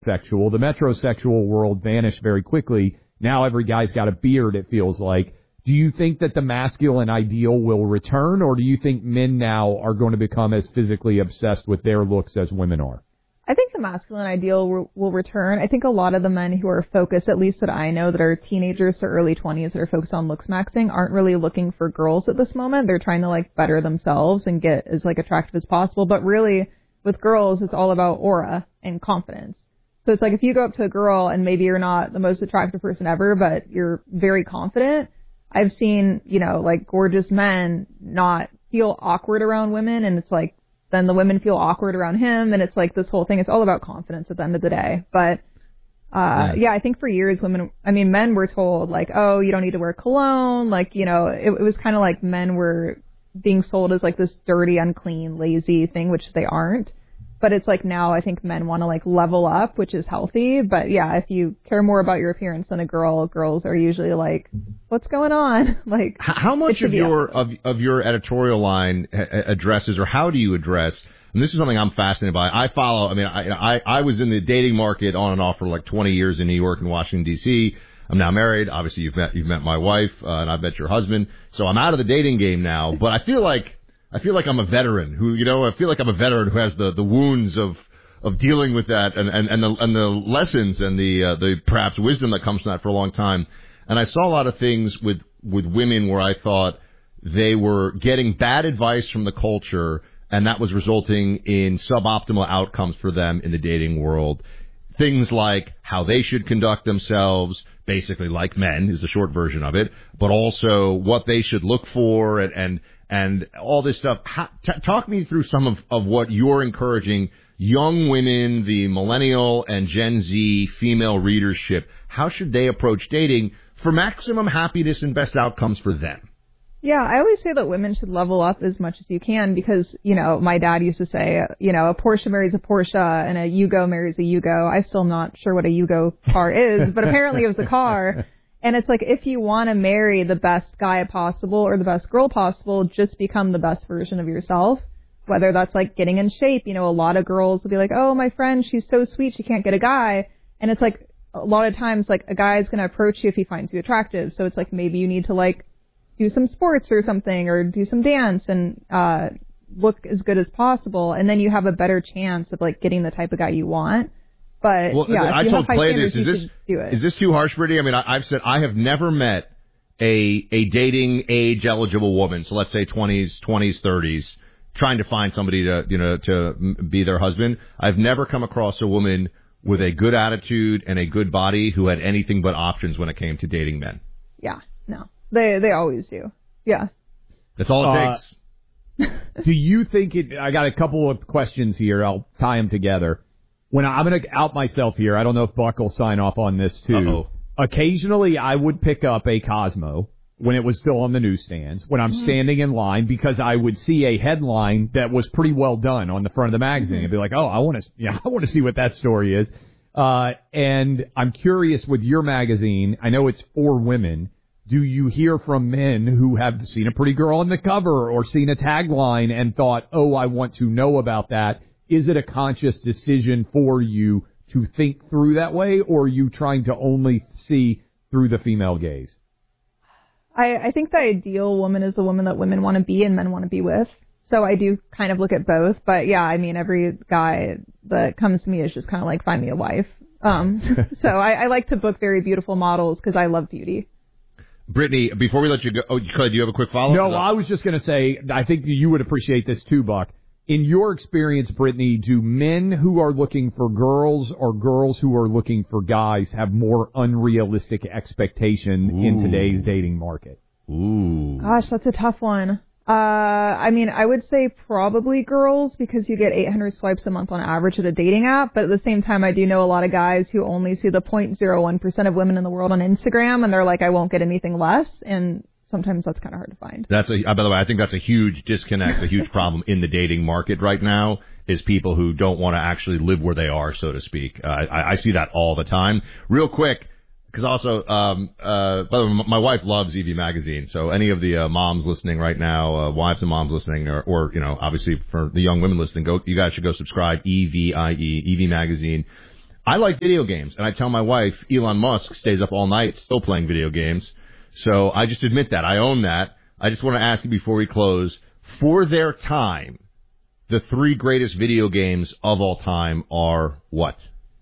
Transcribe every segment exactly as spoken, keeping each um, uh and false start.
sexual. The metrosexual world vanished very quickly. Now every guy's got a beard, it feels like. Do you think that the masculine ideal will return, or do you think men now are going to become as physically obsessed with their looks as women are? I think the masculine ideal will, will return. I think a lot of the men who are focused, at least that I know, that are teenagers to early twenties that are focused on looks maxing aren't really looking for girls at this moment. They're trying to, like, better themselves and get as, like, attractive as possible. But really, with girls, it's all about aura and confidence. So it's like if you go up to a girl and maybe you're not the most attractive person ever, but you're very confident. I've seen, you know, like gorgeous men not feel awkward around women, and it's like then the women feel awkward around him, and it's like this whole thing. It's all about confidence at the end of the day. But uh, yeah. yeah, I think for years women, I mean, men were told like, oh, you don't need to wear cologne. Like, you know, it, it was kind of like men were being sold as like this dirty, unclean, lazy thing, which they aren't. But it's like now I think men want to like level up, which is healthy. But yeah, if you care more about your appearance than a girl, girls are usually like, what's going on? Like, how much of your of, of your editorial line addresses, or how do you address? And this is something I'm fascinated by. I follow. I mean, I I, I was in the dating market on and off for like twenty years in New York and Washington D C. I'm now married. Obviously, you've met you've met my wife, uh, and I've met your husband. So I'm out of the dating game now. But I feel like. I feel like I'm a veteran who, you know, I feel like I'm a veteran who has the, the wounds of, of dealing with that and, and, and the, and the lessons and the, uh, the perhaps wisdom that comes from that for a long time. And I saw a lot of things with, with women where I thought they were getting bad advice from the culture, and that was resulting in suboptimal outcomes for them in the dating world. Things like how they should conduct themselves, basically like men is the short version of it, but also what they should look for and, and, and all this stuff. How, t- talk me through some of, of what you're encouraging young women, the millennial and Gen Z female readership. How should they approach dating for maximum happiness and best outcomes for them? Yeah, I always say that women should level up as much as you can because, you know, my dad used to say, you know, a Porsche marries a Porsche and a Yugo marries a Yugo. I'm still not sure what a Yugo car is, but apparently it was a car. And it's like, if you want to marry the best guy possible or the best girl possible, just become the best version of yourself. Whether that's like getting in shape. You know, a lot of girls will be like, oh, my friend, she's so sweet, she can't get a guy. And it's like, a lot of times, like, a guy's going to approach you if he finds you attractive. So it's like, maybe you need to like, do some sports or something or do some dance and uh look as good as possible, and then you have a better chance of like getting the type of guy you want. But well, yeah, I if you told have high Clay standards, this. Is you this do it. Is this too harsh, Brittany? I mean, I, I've said I have never met a a dating age eligible woman. So let's say twenties, twenties, thirties, trying to find somebody to you know to be their husband. I've never come across a woman with a good attitude and a good body who had anything but options when it came to dating men. Yeah, no, they they always do. Yeah. That's all it uh, takes. Do you think it, I got a couple of questions here. I'll tie them together. When I, I'm going to out myself here, I don't know if Buck will sign off on this too. Uh-oh. Occasionally I would pick up a Cosmo when it was still on the newsstands, when I'm mm-hmm. standing in line, because I would see a headline that was pretty well done on the front of the magazine. Mm-hmm. I'd be like, oh, I want to, yeah, I want to see what that story is. Uh, and I'm curious with your magazine, I know it's for women. Do you hear from men who have seen a pretty girl on the cover or seen a tagline and thought, oh, I want to know about that? Is it a conscious decision for you to think through that way, or are you trying to only see through the female gaze? I, I think the ideal woman is the woman that women want to be and men want to be with. So I do kind of look at both. But, yeah, I mean, every guy that comes to me is just kind of like, find me a wife. Um, so I, I like to book very beautiful models because I love beauty. Brittany, before we let you go, oh, Clay, do you have a quick follow-up? No, I was just going to say, I think you would appreciate this too, Buck. In your experience, Brittany, do men who are looking for girls or girls who are looking for guys have more unrealistic expectation Ooh. in today's dating market? Ooh. Gosh, that's a tough one. Uh, I mean, I would say probably girls because you get eight hundred swipes a month on average at a dating app. But at the same time, I do know a lot of guys who only see the zero point zero one percent of women in the world on Instagram, and they're like, I won't get anything less. And sometimes that's kind of hard to find. That's a, by the way, I think that's a huge disconnect, a huge problem in the dating market right now is people who don't want to actually live where they are, so to speak. Uh, I, I see that all the time. Real quick, because also, um, uh, by the way, my wife loves E V Magazine, so any of the uh, moms listening right now, uh, wives and moms listening, or, or, you know, obviously for the young women listening, go, you guys should go subscribe, E V I E, E V Magazine. I like video games, and I tell my wife, Elon Musk stays up all night still playing video games. So I just admit that. I own that. I just want to ask you before we close, for their time, the three greatest video games of all time are what?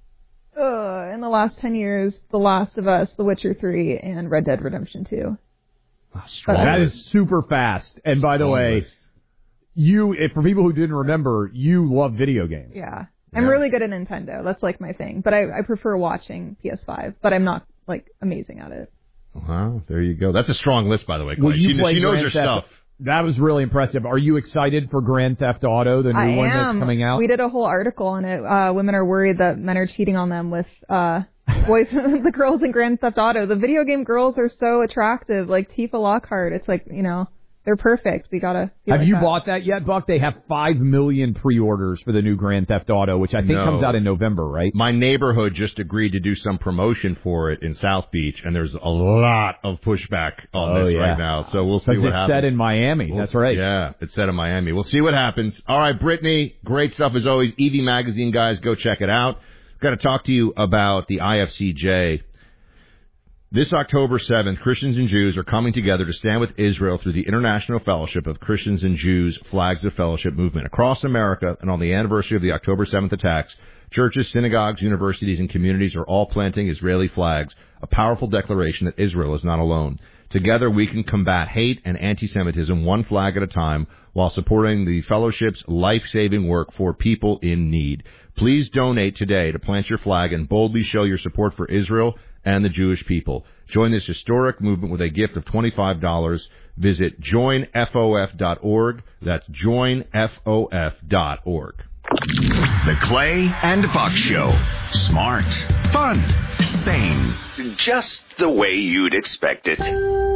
Uh, in the last ten years, The Last of Us, The Witcher three, and Red Dead Redemption two. Oh, strong that list. is super fast. And by the Strong way, list. you, if, for people who didn't remember, you love video games. Yeah. I'm Yeah. really good at Nintendo. That's like my thing. But I, I prefer watching P S five, but I'm not like amazing at it. Wow, there you go. That's a strong list, by the way. Will Clay. you She, play she knows Grand her Theft- stuff. That was really impressive. Are you excited for Grand Theft Auto, the new I one am. that's coming out? We did a whole article on it. Uh, women are worried that men are cheating on them with uh, boys, the girls in Grand Theft Auto. The video game girls are so attractive, like Tifa Lockhart. It's like, you know, they're perfect. We gotta. Be Have like you that. bought that yet, Buck? They have five million pre-orders for the new Grand Theft Auto, which I think No. comes out in November, right? My neighborhood just agreed to do some promotion for it in South Beach, and there's a lot of pushback on Oh, this yeah. right now. So we'll see Because what it's happens. set in Miami. Well, That's right. Yeah, it's set in Miami. We'll see what happens. All right, Brittany, great stuff as always. Evie Magazine, guys, go check it out. Got to talk to you about the I F C J. This October seventh, Christians and Jews are coming together to stand with Israel through the International Fellowship of Christians and Jews Flags of Fellowship movement across America. And on the anniversary of the October seventh attacks, churches, synagogues, universities, and communities are all planting Israeli flags, a powerful declaration that Israel is not alone. Together, we can combat hate and anti-Semitism one flag at a time while supporting the fellowship's life-saving work for people in need. Please donate today to plant your flag and boldly show your support for Israel and the Jewish people. Join this historic movement with a gift of twenty-five dollars. Visit join F O F dot org. That's join F O F dot org. The Clay and Buck Show. Smart, fun, sane. Just the way you'd expect it.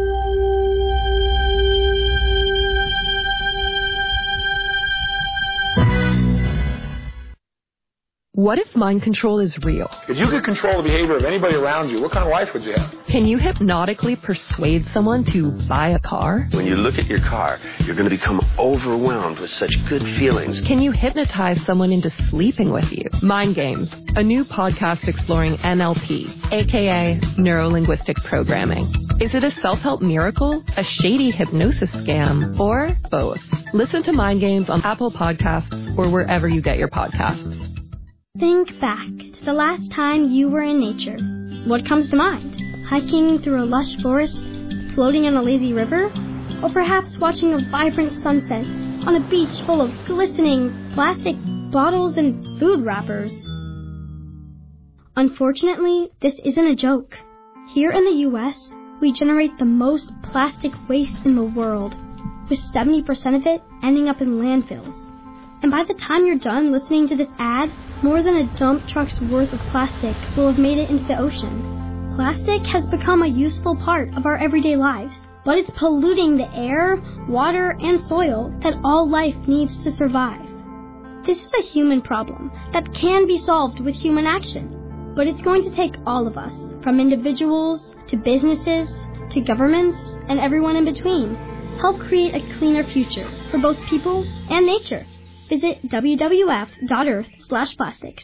What if mind control is real? If you could control the behavior of anybody around you, what kind of life would you have? Can you hypnotically persuade someone to buy a car? When you look at your car, you're going to become overwhelmed with such good feelings. Can you hypnotize someone into sleeping with you? Mind Games, a new podcast exploring N L P, aka Neuro-Linguistic Programming. Is it a self-help miracle, a shady hypnosis scam, or both? Listen to Mind Games on Apple Podcasts or wherever you get your podcasts. Think back to the last time you were in nature. What comes to mind? Hiking through a lush forest, floating on a lazy river, or perhaps watching a vibrant sunset on a beach full of glistening plastic bottles and food wrappers. Unfortunately, this isn't a joke. Here in the U S, we generate the most plastic waste in the world, with seventy percent of it ending up in landfills. And by the time you're done listening to this ad, more than a dump truck's worth of plastic will have made it into the ocean. Plastic has become a useful part of our everyday lives, but it's polluting the air, water, and soil that all life needs to survive. This is a human problem that can be solved with human action, but it's going to take all of us, from individuals to businesses to governments and everyone in between, help create a cleaner future for both people and nature. Visit w w w dot earth slash plastics.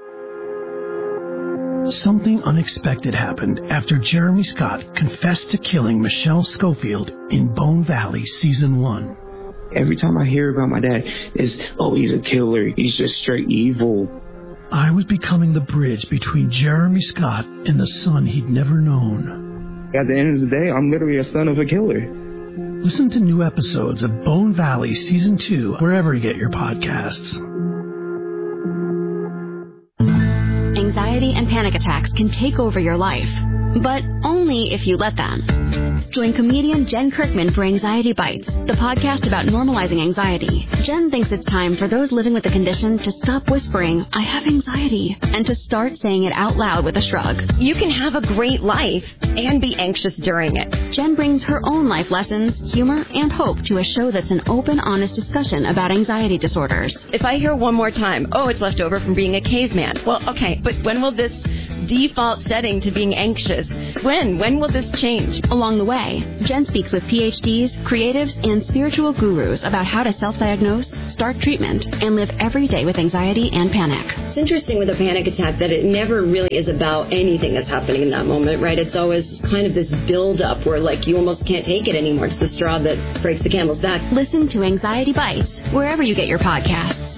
Something unexpected happened after Jeremy Scott confessed to killing Michelle Schofield in Bone Valley Season one. Every time I hear about my dad, it's, oh, he's a killer. He's just straight evil. I was becoming the bridge between Jeremy Scott and the son he'd never known. At the end of the day, I'm literally a son of a killer. Listen to new episodes of Bone Valley Season two wherever you get your podcasts. Anxiety and panic attacks can take over your life, but only if you let them. Join comedian Jen Kirkman for Anxiety Bites, the podcast about normalizing anxiety. Jen thinks it's time for those living with the condition to stop whispering, I have anxiety, and to start saying it out loud with a shrug. You can have a great life and be anxious during it. Jen brings her own life lessons, humor, and hope to a show that's an open, honest discussion about anxiety disorders. If I hear one more time, oh, it's left over from being a caveman. Well, okay, but when will this default setting to being anxious, when? When will this change? Along the way, Jen speaks with P H Ds, creatives, and spiritual gurus about how to self-diagnose, start treatment and live every day with anxiety and panic. It's interesting with a panic attack that it never really is about anything that's happening in that moment, right? It's always kind of this build-up where, like, you almost can't take it anymore. It's the straw that breaks the camel's back. Listen to Anxiety Bites wherever you get your podcasts.